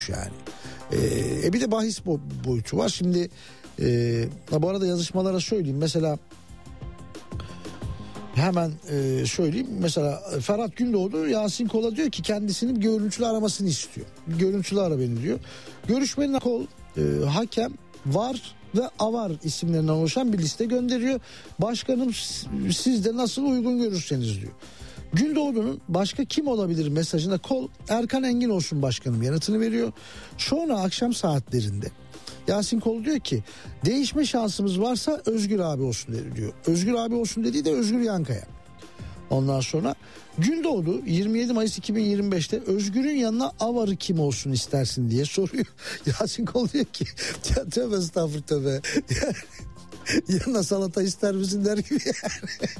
yani. Bir de bahis boyutu var. Şimdi bu arada yazışmalara söyleyeyim. Mesela hemen söyleyeyim. Mesela Ferhat Gündoğdu Yasin Kol'a diyor ki kendisinin bir görüntülü aramasını istiyor. Bir görüntülü ara beni diyor. Görüşmenin Kol hakem, VAR ve AVAR isimlerinden oluşan bir liste gönderiyor. Başkanım siz de nasıl uygun görürseniz diyor. Gündoğdu'nun başka kim olabilir mesajına Kol Erkan Engin olsun başkanım yanıtını veriyor. Sonra akşam saatlerinde Yasin Kol diyor ki değişme şansımız varsa Özgür abi olsun diyor. Özgür abi olsun dediği de Özgür Yankaya. Ondan sonra Gündoğdu 27 Mayıs 2025'te Özgür'ün yanına AVAR'ı kim olsun istersin diye soruyor. Yasin Kol diyor ki ya tövbe estağfurullah tövbe. Yanına salata ister misin der gibi yani.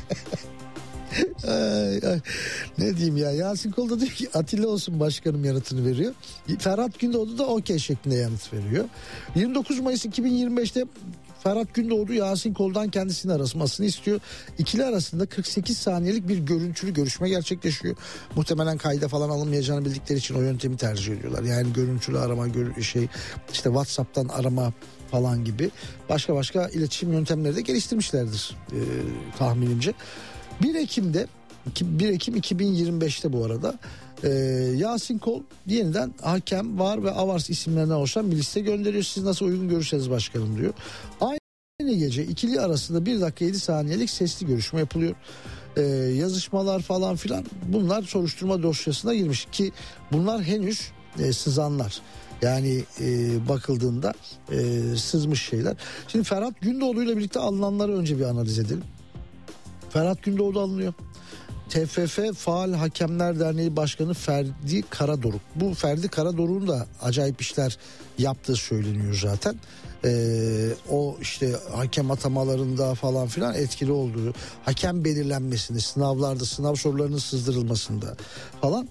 Ay. Ne diyeyim ya, Yasin Kol da diyor ki Atilla olsun başkanım yanıtını veriyor. Ferhat Gündoğdu da okey şeklinde yanıt veriyor. 29 Mayıs 2025'te Ferhat Gündoğdu Yasin Kol'dan kendisini aramasını istiyor. İkili arasında 48 saniyelik bir görüntülü görüşme gerçekleşiyor. Muhtemelen kayda falan alınmayacağını bildikleri için o yöntemi tercih ediyorlar. Yani görüntülü arama işte WhatsApp'tan arama falan gibi başka iletişim yöntemleri de geliştirmişlerdir tahminimce. 1 Ekim 2025'te bu arada Yasin Kol yeniden hakem, VAR ve AVAR isimlerinden oluşan bir liste gönderiyor. Siz nasıl uygun görürseniz başkanım diyor. Aynı gece ikili arasında 1 dakika 7 saniyelik sesli görüşme yapılıyor. Yazışmalar falan filan bunlar soruşturma dosyasına girmiş ki bunlar henüz sızanlar. Yani bakıldığında sızmış şeyler. Şimdi Ferhat Gündoğdu ile birlikte alınanları önce bir analiz edelim. Ferhat Gündoğdu alınıyor. TFF Faal Hakemler Derneği Başkanı Ferdi Karadoruk. Bu Ferdi Karadoruk'un da acayip işler yaptığı söyleniyor zaten. O işte hakem atamalarında falan filan etkili olduğu, hakem belirlenmesinde, sınavlarda sınav sorularının sızdırılmasında falan.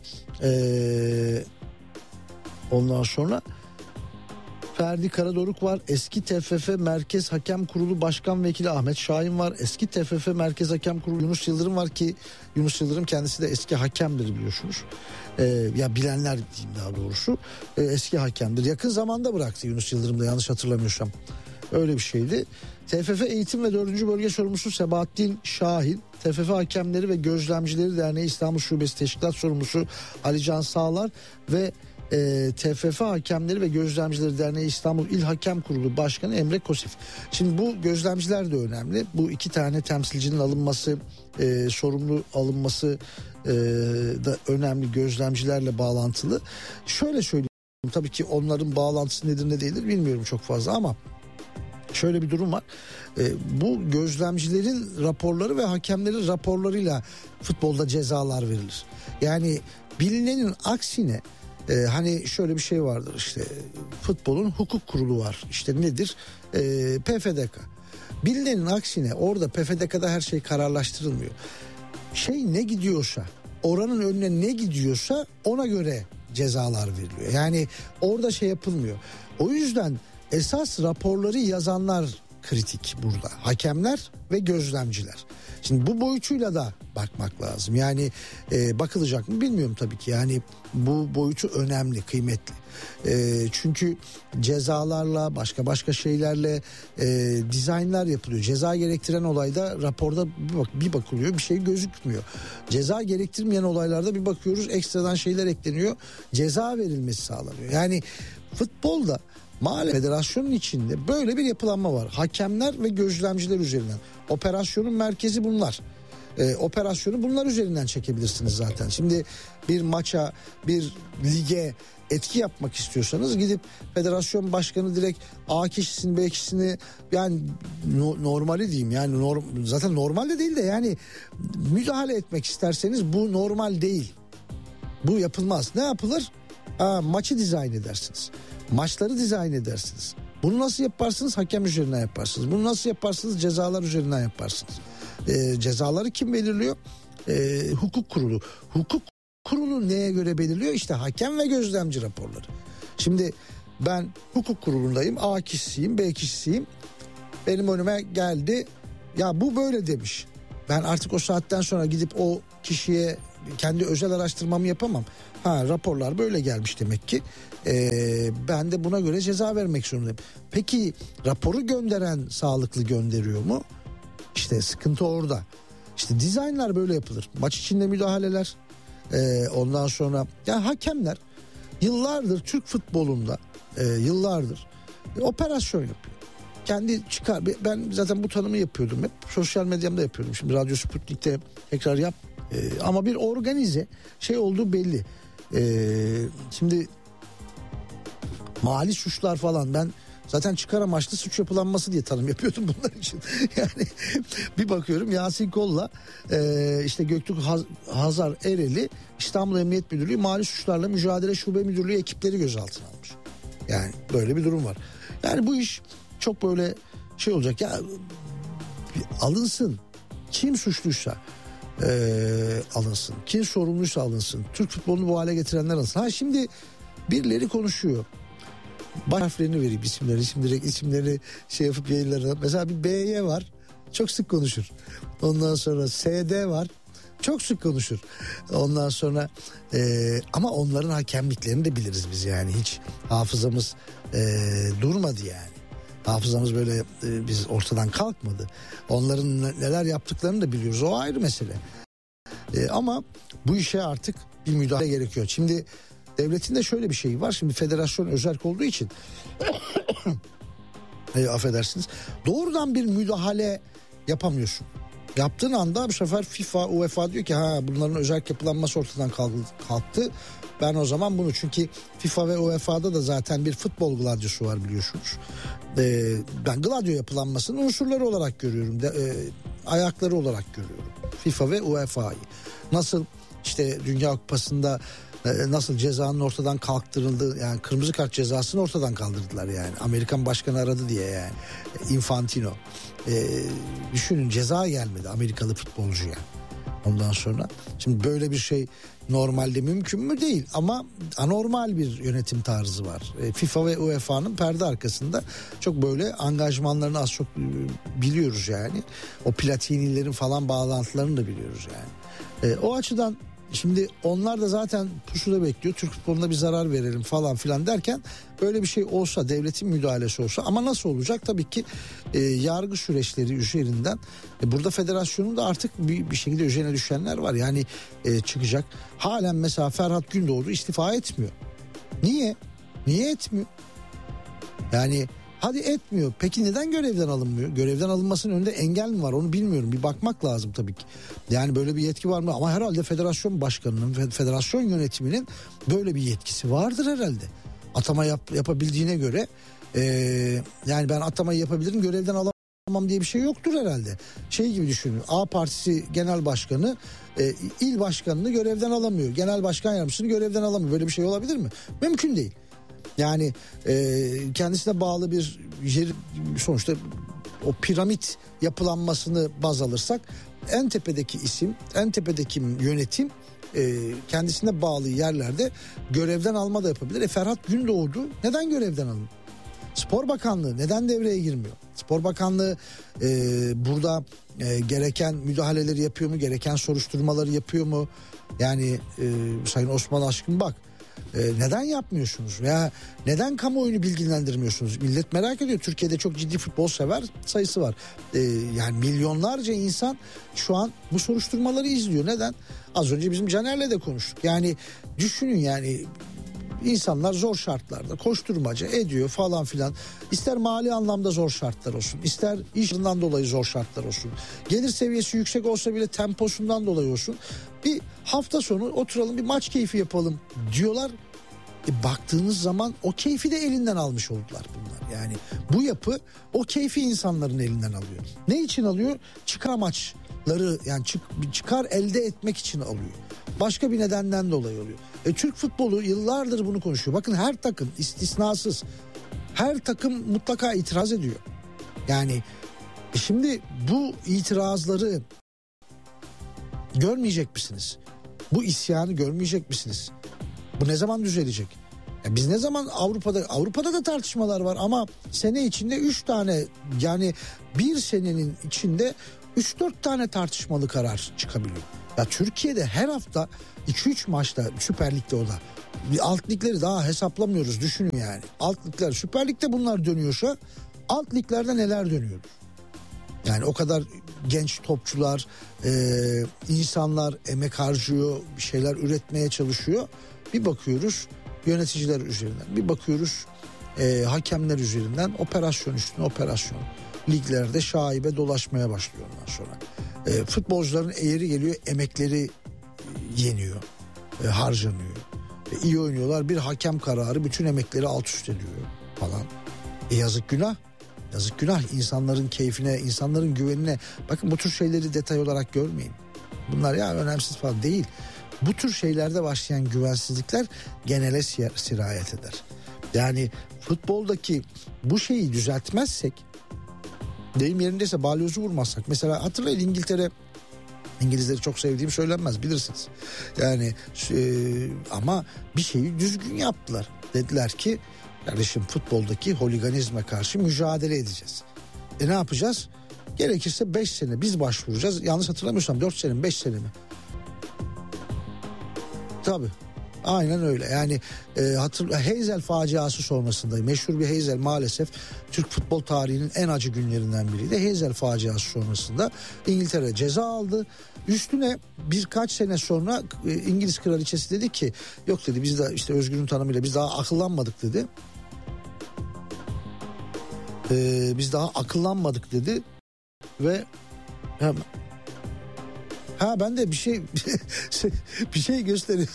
Ondan sonra Ferdi Karadoruk var. Eski TFF Merkez Hakem Kurulu Başkan Vekili Ahmet Şahin var. Eski TFF Merkez Hakem Kurulu Yunus Yıldırım var ki Yunus Yıldırım kendisi de eski hakemdir biliyorsunuz. Ya bilenler diyeyim daha doğrusu. Eski hakemdir. Yakın zamanda bıraktı Yunus Yıldırım da yanlış hatırlamıyorsam. Öyle bir şeydi. TFF Eğitim ve 4. Bölge Sorumlusu Sebahattin Şahin, TFF Hakemleri ve Gözlemcileri Derneği İstanbul Şubesi Teşkilat Sorumlusu Alican Sağlar ve TFF Hakemleri ve Gözlemcileri Derneği İstanbul İl Hakem Kurulu Başkanı Emre Kosif. Şimdi bu gözlemciler de önemli. Bu iki tane temsilcinin alınması, sorumlu alınması da önemli, gözlemcilerle bağlantılı. Şöyle söyleyeyim, tabii ki onların bağlantısı nedir ne değildir bilmiyorum çok fazla ama şöyle bir durum var. Bu gözlemcilerin raporları ve hakemlerin raporlarıyla futbolda cezalar verilir. Yani bilinenin aksine hani şöyle bir şey vardır, işte futbolun hukuk kurulu var, işte nedir, PFDK. Bilinenin aksine orada PFDK'da her şey kararlaştırılmıyor. Şey ne gidiyorsa, oranın önüne ne gidiyorsa ona göre cezalar veriliyor. Yani orada şey yapılmıyor. O yüzden esas raporları yazanlar kritik burada. Hakemler ve gözlemciler. Şimdi bu boyutuyla da bakmak lazım. Yani bakılacak mı bilmiyorum tabii ki. Yani bu boyutu önemli, kıymetli. Çünkü cezalarla, başka şeylerle dizaynlar yapılıyor. Ceza gerektiren olayda raporda bir bakılıyor, bir şey gözükmüyor. Ceza gerektirmeyen olaylarda bir bakıyoruz, ekstradan şeyler ekleniyor. Ceza verilmesi sağlanıyor. Yani futbolda maalesef federasyonun içinde böyle bir yapılanma var. Hakemler ve gözlemciler üzerinden. Operasyonun merkezi bunlar. Operasyonu bunlar üzerinden çekebilirsiniz zaten. Şimdi bir maça, bir lige etki yapmak istiyorsanız gidip federasyon başkanı direkt A kişisini, B kişisini, yani normali diyeyim, yani zaten normal de değil de yani müdahale etmek isterseniz bu normal değil. Bu yapılmaz. Ne yapılır? Maçı dizayn edersiniz. Maçları dizayn edersiniz. Bunu nasıl yaparsınız? Hakem üzerinden yaparsınız. Bunu nasıl yaparsınız? Cezalar üzerinden yaparsınız. Cezaları kim belirliyor? Hukuk kurulu. Hukuk kurulu neye göre belirliyor? İşte hakem ve gözlemci raporları. Şimdi ben hukuk kurulundayım. A kişisiyim, B kişisiyim. Benim önüme geldi. Ya bu böyle demiş. Ben artık o saatten sonra gidip o kişiye kendi özel araştırmamı yapamam. Raporlar böyle gelmiş demek ki. Ben de buna göre ceza vermek zorundayım. Peki raporu gönderen sağlıklı gönderiyor mu? İşte sıkıntı orada. İşte dizaynlar böyle yapılır. Maç içinde müdahaleler. Ondan sonra ya hakemler yıllardır Türk futbolunda yıllardır operasyon yapıyor. Kendi çıkar. Ben zaten bu tanımı yapıyordum hep. Sosyal medyamda yapıyordum. Şimdi Radyo Sputnik'te tekrar yap. Ama bir organize şey olduğu belli. Şimdi mali suçlar falan, ben zaten çıkar amaçlı suç yapılanması diye tanım yapıyordum bunlar için. Yani bir bakıyorum Yasin Kol'la işte Göktürk Hazar Ereli İstanbul Emniyet Müdürlüğü Mali Suçlarla Mücadele Şube Müdürlüğü ekipleri gözaltına almış. Yani böyle bir durum var. Yani bu iş çok böyle şey olacak ya, alınsın. Kim suçluysa alınsın. Kim sorumluysa alınsın. Türk futbolunu bu hale getirenler alınsın. Şimdi birileri konuşuyor. Baş harflerini vereyim, isimleri. Şimdi direkt isimleri şey yapıp yayınlarına. Mesela bir BY var. Çok sık konuşur. Ondan sonra SD var. Çok sık konuşur. Ondan sonra ama onların hakemliklerini de biliriz biz yani. Hiç hafızamız durmadı yani. Hafızamız böyle biz ortadan kalkmadı. Onların neler yaptıklarını da biliyoruz. O ayrı mesele. Ama bu işe artık bir müdahale gerekiyor. Şimdi devletin de şöyle bir şeyi var. Şimdi federasyon özerk olduğu için affedersiniz. Doğrudan bir müdahale yapamıyorsun. Yaptığın anda bu sefer FIFA, UEFA diyor ki bunların özerk yapılanması ortadan kalktı. Ben o zaman bunu, çünkü FIFA ve UEFA'da da zaten bir futbol gladyosu var biliyorsunuz. Ben gladyo yapılanmasının unsurları olarak görüyorum. Ayakları olarak görüyorum. FIFA ve UEFA'yı. Nasıl işte Dünya Kupası'nda nasıl cezanın ortadan kaldırıldığı, yani kırmızı kart cezasını ortadan kaldırdılar yani. Amerikan başkanı aradı diye yani. Infantino. Düşünün, ceza gelmedi Amerikalı futbolcuya. Ondan sonra şimdi böyle bir şey normalde mümkün mü? Değil, ama anormal bir yönetim tarzı var. FIFA ve UEFA'nın perde arkasında çok böyle angajmanlarını az çok biliyoruz yani. O Platini'lerin falan bağlantılarını da biliyoruz yani. O açıdan şimdi onlar da zaten pusuda bekliyor. Türk futboluna bir zarar verelim falan filan derken, böyle bir şey olsa, devletin müdahalesi olsa, ama nasıl olacak? Tabii ki yargı süreçleri üzerinden. Burada federasyonun da artık bir şekilde üzerine düşenler var. Yani çıkacak. Halen mesela Ferhat Gündoğdu istifa etmiyor. Niye? Niye etmiyor? Yani hadi etmiyor. Peki neden görevden alınmıyor? Görevden alınmasının önünde engel mi var? Onu bilmiyorum. Bir bakmak lazım tabii ki. Yani böyle bir yetki var mı? Ama herhalde federasyon başkanının, federasyon yönetiminin böyle bir yetkisi vardır herhalde. Atama yapabildiğine göre yani ben atamayı yapabilirim, görevden alamam diye bir şey yoktur herhalde. Şey gibi düşünün. A partisi genel başkanı il başkanını görevden alamıyor. Genel başkan yardımcısını görevden alamıyor. Böyle bir şey olabilir mi? Mümkün değil. Yani kendisine bağlı bir yer, sonuçta o piramit yapılanmasını baz alırsak en tepedeki isim, en tepedeki yönetim kendisine bağlı yerlerde görevden alma da yapabilir. Ferhat Gündoğdu neden görevden alınıyor? Spor Bakanlığı neden devreye girmiyor? Spor Bakanlığı burada gereken müdahaleleri yapıyor mu? Gereken soruşturmaları yapıyor mu? Yani Sayın Osman Aşkın bak. Neden yapmıyorsunuz veya neden kamuoyunu bilgilendirmiyorsunuz? Millet merak ediyor. Türkiye'de çok ciddi futbol sever sayısı var. Yani milyonlarca insan şu an bu soruşturmaları izliyor. Neden? Az önce bizim Caner'le de konuştuk. Yani düşünün, yani insanlar zor şartlarda koşturmaca ediyor falan filan. İster mali anlamda zor şartlar olsun, ister işinden dolayı zor şartlar olsun. Gelir seviyesi yüksek olsa bile temposundan dolayı olsun. Bir hafta sonu oturalım, bir maç keyfi yapalım diyorlar. Baktığınız zaman o keyfi de elinden almış oldular bunlar. Yani bu yapı o keyfi insanların elinden alıyor. Ne için alıyor? Çıkar amaçları, yani çıkar elde etmek için alıyor. Başka bir nedenden dolayı oluyor. Türk futbolu yıllardır bunu konuşuyor. Bakın her takım istisnasız, her takım mutlaka itiraz ediyor. Yani şimdi bu itirazları görmeyecek misiniz? Bu isyanı görmeyecek misiniz? Bu ne zaman düzelecek? Ya biz ne zaman Avrupa'da da tartışmalar var ama sene içinde 3 tane, yani bir senenin içinde 3-4 tane tartışmalı karar çıkabiliyor. Ya Türkiye'de her hafta 2-3 maçta Süper Lig'de o da. Alt ligleri daha hesaplamıyoruz, düşünün yani. Alt ligler, Süper Lig'de bunlar dönüyorsa alt liglerde neler dönüyor? Yani o kadar genç topçular, insanlar emek harcıyor, bir şeyler üretmeye çalışıyor. Bir bakıyoruz yöneticiler üzerinden, bir bakıyoruz hakemler üzerinden operasyon üstüne operasyon. Liglerde şaibe dolaşmaya başlıyor ondan sonra. Futbolcuların eğri geliyor, emekleri yeniyor, harcanıyor. İyi oynuyorlar, bir hakem kararı bütün emekleri alt üst ediyor falan. Yazık günah. Yazık günah, insanların keyfine, insanların güvenine. Bakın bu tür şeyleri detay olarak görmeyin. Bunlar ya önemsiz falan değil. Bu tür şeylerde başlayan güvensizlikler genele sirayet eder. Yani futboldaki bu şeyi düzeltmezsek, deyim yerindeyse balyozu vurmazsak. Mesela hatırlayın, İngilizleri çok sevdiğim söylenmez, bilirsiniz. Yani ama bir şeyi düzgün yaptılar. Dediler ki kardeşim, futboldaki holiganizme karşı mücadele edeceğiz. Ne yapacağız? Gerekirse 5 sene biz başvuracağız. Yanlış hatırlamıyorsam 4 sene mi 5 sene mi? Tabii. Aynen öyle. Yani Heysel faciası sonrasında, meşhur bir Heysel maalesef Türk futbol tarihinin en acı günlerinden biriydi. Heysel faciası sonrasında İngiltere ceza aldı. Üstüne birkaç sene sonra İngiliz kraliçesi dedi ki yok dedi, biz de işte Özgür'ün tanımıyla biz daha akıllanmadık dedi. Biz daha akıllanmadık dedi ve ben de bir şey göstereyim.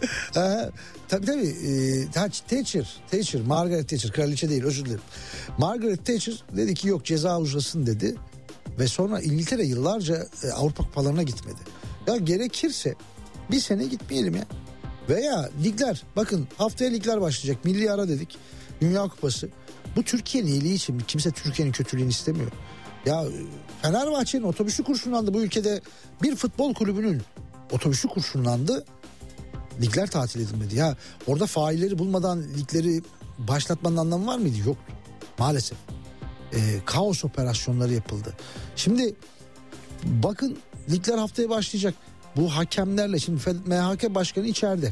Tabii Thatcher, Margaret Thatcher, kraliçe değil, özür dilerim. Margaret Thatcher dedi ki yok, ceza uzasın dedi ve sonra İngiltere yıllarca Avrupa kupalarına gitmedi. Ya gerekirse bir sene gitmeyelim ya. Veya ligler, bakın haftaya ligler başlayacak, milli ara dedik, Dünya Kupası. Bu Türkiye'nin iyiliği için, kimse Türkiye'nin kötülüğünü istemiyor. Ya Fenerbahçe'nin otobüsü kurşunlandı, bu ülkede bir futbol kulübünün otobüsü kurşunlandı, ligler tatil edilmedi. Ya orada failleri bulmadan ligleri başlatmanın anlamı var mıydı? Yoktu maalesef. Kaos operasyonları yapıldı. Şimdi bakın ligler haftaya başlayacak. Bu hakemlerle, şimdi MHK başkanı içeride,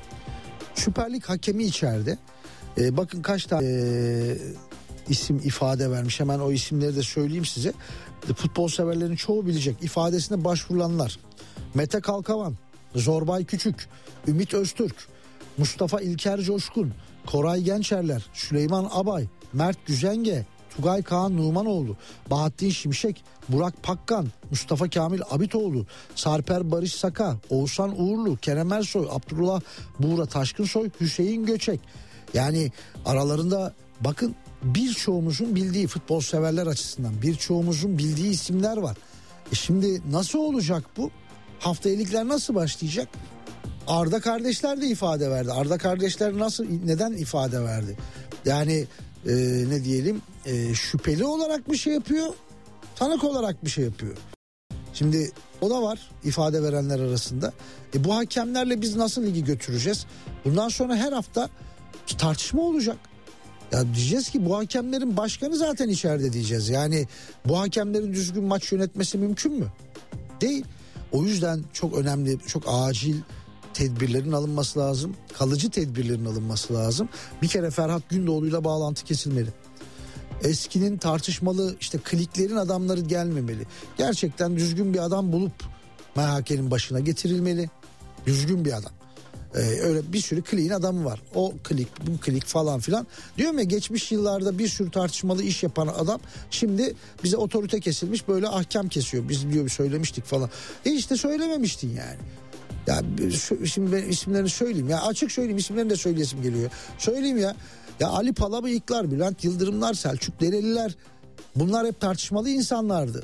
Süper Lig hakemi içeride. Bakın kaç tane isim ifade vermiş, hemen o isimleri de söyleyeyim size. Futbol severlerin çoğu bilecek. İfadesine başvurulanlar: Mete Kalkavan, Zorbay Küçük, Ümit Öztürk, Mustafa İlker Coşkun, Koray Gençerler, Süleyman Abay, Mert Güzenge, Tugay Kaan Numanoğlu, Bahattin Şimşek, Burak Pakkan, Mustafa Kamil Abitoğlu, Sarper Barış Saka, Oğuzhan Uğurlu, Kerem Ersoy, Abdullah Buğra Taşkınsoy, Hüseyin Göçek. Yani aralarında bakın birçoğumuzun bildiği, futbol severler açısından birçoğumuzun bildiği isimler var. Şimdi nasıl olacak bu? Haftaya ligler nasıl başlayacak? Arda kardeşler de ifade verdi. Arda kardeşler neden ifade verdi? Yani ne diyelim, şüpheli olarak bir şey yapıyor, tanık olarak bir şey yapıyor. Şimdi o da var ifade verenler arasında. Bu hakemlerle biz nasıl ligi götüreceğiz? Bundan sonra her hafta tartışma olacak. Ya diyeceğiz ki bu hakemlerin başkanı zaten içeride diyeceğiz. Yani bu hakemlerin düzgün maç yönetmesi mümkün mü? Değil. O yüzden çok önemli, çok acil tedbirlerin alınması lazım. Kalıcı tedbirlerin alınması lazım. Bir kere Ferhat Gündoğdu'yla bağlantı kesilmeli. Eskinin tartışmalı işte kliklerin adamları gelmemeli. Gerçekten düzgün bir adam bulup MHK'nin başına getirilmeli. Düzgün bir adam. Öyle bir sürü kliğin adamı var. O klik, bu klik falan filan. Diyorum ya, geçmiş yıllarda bir sürü tartışmalı iş yapan adam şimdi bize otorite kesilmiş, böyle ahkam kesiyor. Biz diyor söylemiştik falan. İşte söylememiştin yani. Ya şimdi ben isimlerini söyleyeyim ya, açık söyleyeyim, isimlerini de söyleyesim geliyor. Söyleyeyim ya. Ya Ali Palabıyıklar, Bülent Yıldırımlar, Selçuk Dereliler, bunlar hep tartışmalı insanlardı.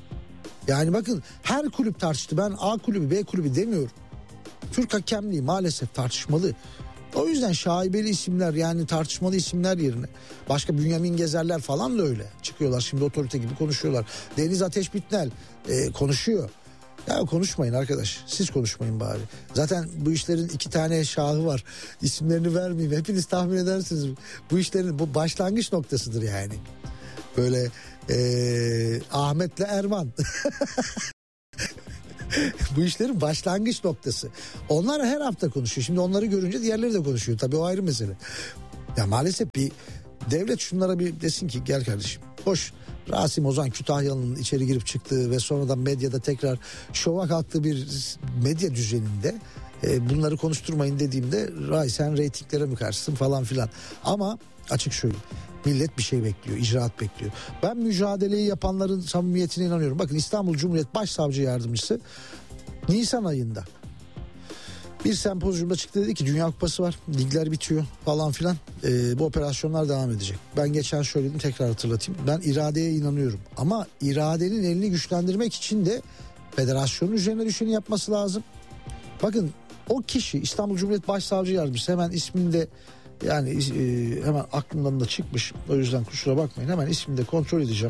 Yani bakın her kulüp tartıştı. Ben A kulübü B kulübü demiyorum. Türk hakemliği maalesef tartışmalı. O yüzden şaibeli isimler, yani tartışmalı isimler yerine başka Bünyamin Gezerler falan da öyle çıkıyorlar. Şimdi otorite gibi konuşuyorlar. Deniz Ateş Bitnel konuşuyor. Ya konuşmayın arkadaş, siz konuşmayın bari. Zaten bu işlerin 2 tane şahı var. İsimlerini vermeyeyim, hepiniz tahmin edersiniz. Bu işlerin bu başlangıç noktasıdır yani. Böyle Ahmet'le Erman. Bu işlerin başlangıç noktası. Onlar her hafta konuşuyor. Şimdi onları görünce diğerleri de konuşuyor. Tabii o ayrı mesele. Ya maalesef bir devlet şunlara bir desin ki gel kardeşim. Hoş Rasim Ozan Kütahyalı'nın içeri girip çıktığı ve sonradan medyada tekrar şova kalktığı bir medya düzeninde bunları konuşturmayın dediğimde sen reytinglere mi karşısın falan filan. Ama açık söyleyeyim. Millet bir şey bekliyor, icraat bekliyor. Ben mücadeleyi yapanların samimiyetine inanıyorum. Bakın İstanbul Cumhuriyet Başsavcı Yardımcısı Nisan ayında bir sempozyumda çıktı, dedi ki Dünya Kupası var, ligler bitiyor falan filan, bu operasyonlar devam edecek. Ben geçen söyledim, tekrar hatırlatayım. Ben iradeye inanıyorum ama iradenin elini güçlendirmek için de federasyonun üzerine düşeni yapması lazım. Bakın o kişi İstanbul Cumhuriyet Başsavcı Yardımcısı, hemen isminde yani hemen aklımdan da çıkmış, o yüzden kusura bakmayın, hemen ismini de kontrol edeceğim.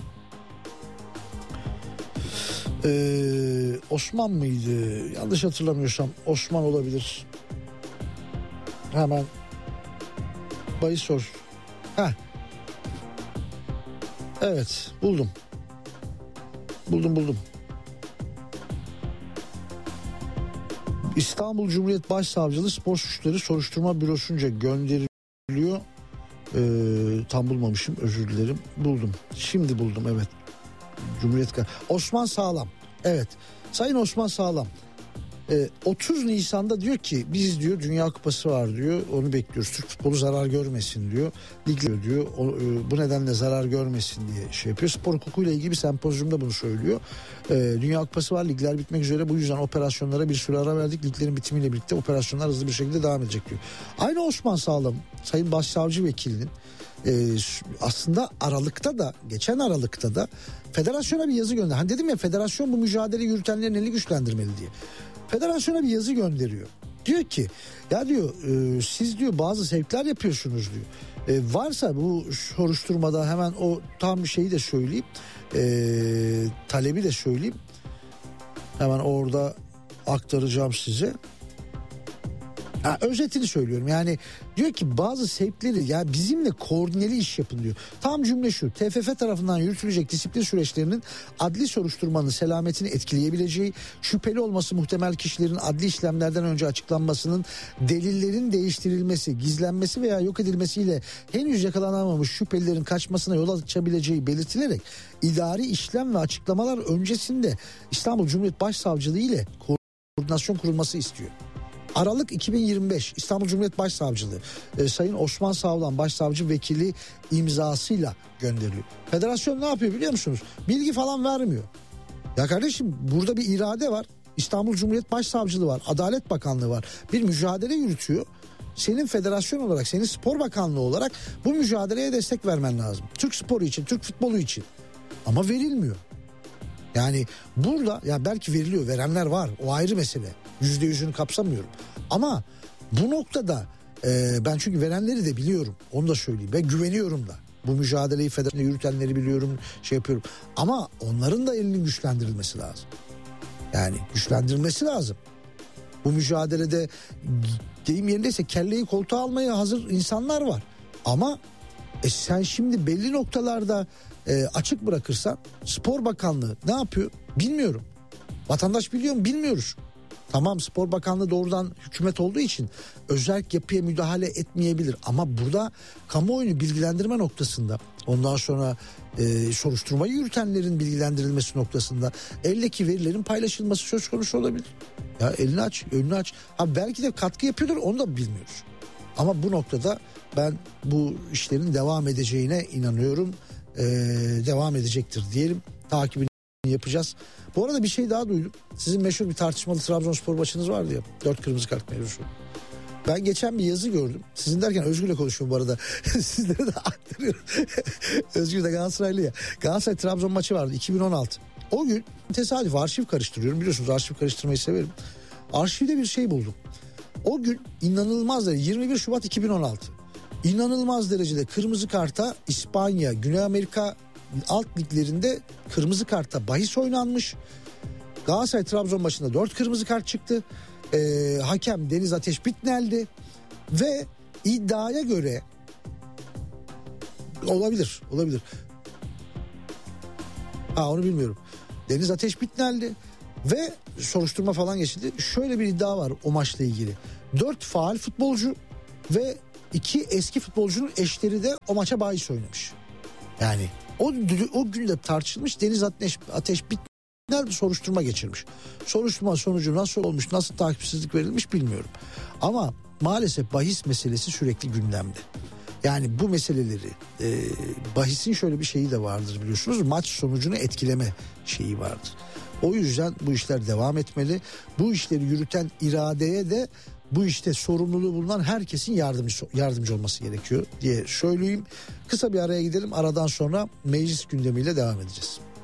Osman mıydı? Yanlış hatırlamıyorsam Osman olabilir. Hemen bayı sor. Evet, buldum. İstanbul Cumhuriyet Başsavcılığı Spor Suçları Soruşturma Bürosu'nca gönderiliyor. Tam bulmamışım, özür dilerim. Buldum. Şimdi buldum, evet. Osman Sağlam. Evet. Sayın Osman Sağlam. 30 Nisan'da diyor ki biz diyor Dünya Kupası var diyor. Onu bekliyoruz. Türk futbolu zarar görmesin diyor. Lig diyor. Bu nedenle zarar görmesin diye şey yapıyor. Spor hukukuyla ilgili bir sempozyumda bunu söylüyor. Dünya Kupası var. Ligler bitmek üzere. Bu yüzden operasyonlara bir süre ara verdik. Liglerin bitimiyle birlikte operasyonlar hızlı bir şekilde devam edecek diyor. Aynı Osman Sağlam, Sayın Başsavcı Vekilinin aslında geçen Aralık'ta da federasyona bir yazı gönder. Hani dedim ya, federasyon bu mücadeleyi yürütenlerin elini güçlendirmeli diye. Federasyona bir yazı gönderiyor. Diyor ki ya diyor siz diyor bazı sevkler yapıyorsunuz diyor. Varsa bu soruşturmada hemen o tam şeyi de söyleyeyim. Talebi de söyleyeyim. Hemen orada aktaracağım size. Özetini söylüyorum. Yani diyor ki bazı sevkleri ya bizimle koordineli iş yapın diyor. Tam cümle şu: TFF tarafından yürütülecek disiplin süreçlerinin adli soruşturmanın selametini etkileyebileceği, şüpheli olması muhtemel kişilerin adli işlemlerden önce açıklanmasının, delillerin değiştirilmesi, gizlenmesi veya yok edilmesiyle henüz yakalanamamış şüphelilerin kaçmasına yol açabileceği belirtilerek idari işlem ve açıklamalar öncesinde İstanbul Cumhuriyet Başsavcılığı ile koordinasyon kurulması istiyor. Aralık 2025 İstanbul Cumhuriyet Başsavcılığı Sayın Osman Sağlam Başsavcı Vekili imzasıyla gönderiliyor. Federasyon ne yapıyor biliyor musunuz? Bilgi falan vermiyor. Ya kardeşim, burada bir irade var. İstanbul Cumhuriyet Başsavcılığı var. Adalet Bakanlığı var. Bir mücadele yürütüyor. Senin federasyon olarak, senin spor bakanlığı olarak bu mücadeleye destek vermen lazım. Türk sporu için, Türk futbolu için. Ama verilmiyor. Yani burada ya belki veriliyor, verenler var, o ayrı mesele. %100'ünü kapsamıyorum. Ama bu noktada ben çünkü verenleri de biliyorum, onu da söyleyeyim, ve güveniyorum da. Bu mücadeleyi federasyonda yürütenleri biliyorum, şey yapıyorum. Ama onların da elinin güçlendirilmesi lazım. Yani güçlendirilmesi lazım. Bu mücadelede deyim yerindeyse kelleyi koltuğa almaya hazır insanlar var. Ama sen şimdi belli noktalarda açık bırakırsan Spor Bakanlığı ne yapıyor bilmiyorum. Vatandaş biliyor mu bilmiyoruz. Tamam, Spor Bakanlığı doğrudan hükümet olduğu için özerk yapıya müdahale etmeyebilir. Ama burada kamuoyunu bilgilendirme noktasında, ondan sonra soruşturmayı yürütenlerin bilgilendirilmesi noktasında eldeki verilerin paylaşılması söz konusu olabilir. Ya elini aç, önünü aç. Ha belki de katkı yapıyordur, onu da bilmiyoruz. Ama bu noktada ben bu işlerin devam edeceğine inanıyorum. Devam edecektir diyelim. Takibini yapacağız. Bu arada bir şey daha duydum. Sizin meşhur bir tartışmalı Trabzonspor maçınız vardı ya. 4 kırmızı kart mevzusu. Ben geçen bir yazı gördüm. Sizin derken Özgür'le konuşuyorum bu arada. Sizlere de aktarıyorum. Özgür de Galatasaraylı ya. Galatasaray Trabzon maçı vardı 2016. O gün tesadüf arşiv karıştırıyorum. Biliyorsunuz arşiv karıştırmayı severim. Arşivde bir şey buldum. O gün inanılmaz derece 21 Şubat 2016. İnanılmaz derecede kırmızı karta İspanya, Güney Amerika alt liglerinde kırmızı karta bahis oynanmış. Galatasaray Trabzon maçında 4 kırmızı kart çıktı. Hakem Deniz Ateş Bitnel'di ve iddiaya göre olabilir. Onu bilmiyorum. Deniz Ateş Bitnel'di Ve soruşturma falan geçildi. Şöyle bir iddia var o maçla ilgili. 4 faal futbolcu ve 2 eski futbolcunun eşleri de o maça bahis oynamış. Yani o günde tartışılmış. Deniz Ateş bir soruşturma geçirmiş. Soruşturma sonucu nasıl olmuş, nasıl takipsizlik verilmiş bilmiyorum. Ama maalesef bahis meselesi sürekli gündemde. Yani bu meseleleri bahisin şöyle bir şeyi de vardır biliyorsunuz. Maç sonucunu etkileme şeyi vardır. O yüzden bu işler devam etmeli. Bu işleri yürüten iradeye de bu işte sorumluluğu bulunan herkesin yardımcı olması gerekiyor diye söyleyeyim. Kısa bir araya gidelim. Aradan sonra meclis gündemiyle devam edeceğiz.